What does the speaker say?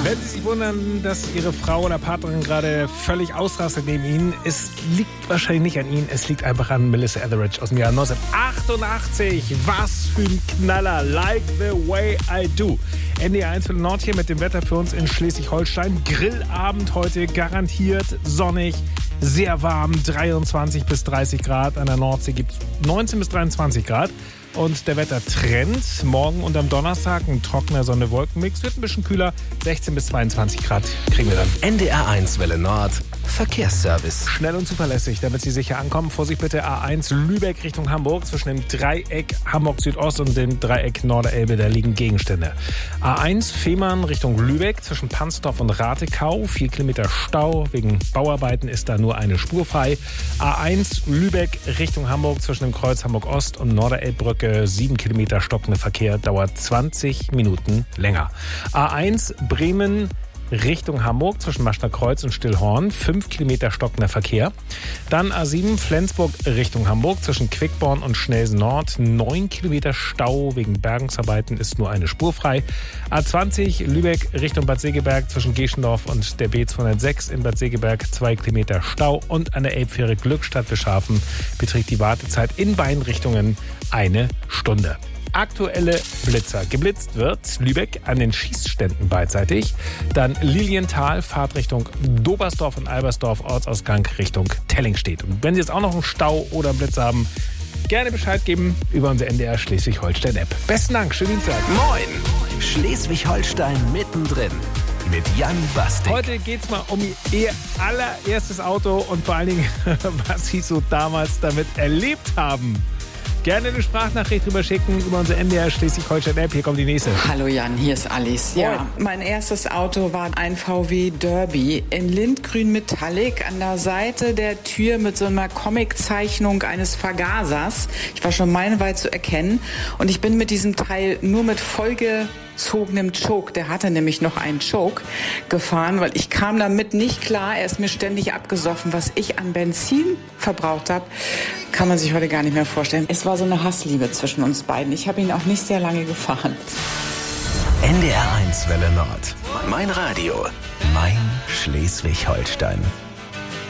Wenn Sie sich wundern, dass Ihre Frau oder Partnerin gerade völlig ausrastet neben Ihnen, es liegt wahrscheinlich nicht an Ihnen, es liegt einfach an Melissa Etheridge aus dem Jahr 1988. Was für ein Knaller, Like the Way I Do. NDR 1 für den Nord hier mit dem Wetter für uns in Schleswig-Holstein. Grillabend heute garantiert sonnig, sehr warm, 23 bis 30 Grad. An der Nordsee gibt es 19 bis 23 Grad. Und der Wettertrend, morgen und am Donnerstag ein trockener Sonne-Wolken-Mix, wird ein bisschen kühler, 16 bis 22 Grad kriegen wir dann. NDR 1 Welle Nord, Verkehrsservice. Schnell und zuverlässig, damit Sie sicher ankommen. Vorsicht bitte, A1 Lübeck Richtung Hamburg, zwischen dem Dreieck Hamburg Südost und dem Dreieck Norderelbe, da liegen Gegenstände. A1 Fehmarn Richtung Lübeck, zwischen Pansdorf und Ratekau, 4 Kilometer Stau, wegen Bauarbeiten ist da nur eine Spur frei. A1 Lübeck Richtung Hamburg, zwischen dem Kreuz Hamburg Ost und Norderelbbrücke, 7 Kilometer stockender Verkehr, dauert 20 Minuten länger. A1 Bremen Richtung Hamburg zwischen Maschner Kreuz und Stillhorn, 5 Kilometer stockender Verkehr. Dann A7 Flensburg Richtung Hamburg zwischen Quickborn und Schnelsen Nord, 9 Kilometer Stau, wegen Bergungsarbeiten ist nur eine Spur frei. A20 Lübeck Richtung Bad Segeberg zwischen Geschendorf und der B206 in Bad Segeberg, 2 Kilometer Stau, und an der Elbfähre Glückstadt-Beschafen beträgt die Wartezeit in beiden Richtungen 1 Stunde. Aktuelle Blitzer. Geblitzt wird Lübeck an den Schießständen beidseitig. Dann Lilienthal, Fahrtrichtung Dobersdorf und Albersdorf, Ortsausgang Richtung Tellingstedt. Und wenn Sie jetzt auch noch einen Stau oder einen Blitz haben, gerne Bescheid geben über unsere NDR Schleswig-Holstein-App. Besten Dank, schönen Dienstag. Moin, Schleswig-Holstein mittendrin mit Jan Bastik. Heute geht's mal um Ihr allererstes Auto und vor allen Dingen, was Sie so damals damit erlebt haben. Gerne eine Sprachnachricht drüber schicken über unsere NDR Schleswig-Holstein-App. Hier kommt die nächste. Hallo Jan, hier ist Alice. Ja, mein erstes Auto war ein VW Derby in Lindgrün Metallic, an der Seite der Tür mit so einer Comiczeichnung eines Vergasers. Ich war schon meilenweit zu erkennen und ich bin mit diesem Teil nur mit vollgezogenem Choke, der hatte nämlich noch einen Choke, gefahren, weil ich kam damit nicht klar. Er ist mir ständig abgesoffen. Was ich an Benzin verbraucht habe, kann man sich heute gar nicht mehr vorstellen. Es war so eine Hassliebe zwischen uns beiden. Ich habe ihn auch nicht sehr lange gefahren. NDR 1 Welle Nord. Mein Radio, mein Schleswig-Holstein.